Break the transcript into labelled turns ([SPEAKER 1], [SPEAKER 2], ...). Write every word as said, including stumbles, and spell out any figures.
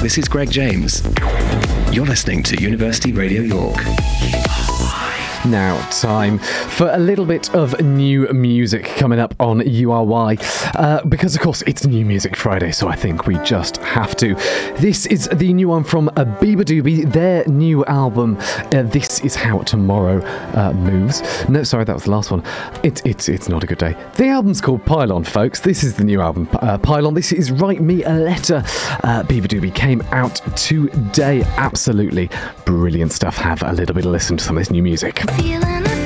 [SPEAKER 1] This is Greg James. You're listening to University Radio York.
[SPEAKER 2] Now, time for a little bit of new music coming up on U R Y. Uh, because, of course, it's New Music Friday, so I think we just have to. This is the new one from uh, Bieber Doobie, their new album, uh, This Is How Tomorrow uh, Moves. No, sorry, that was the last one. It, it's it's not a good day. The album's called Pylon, folks. This is the new album, uh, Pylon. This is Write Me a Letter. Uh, Bieber Doobie came out today. Absolutely brilliant stuff. Have a little bit of listen to some of this new music.
[SPEAKER 3] Feeling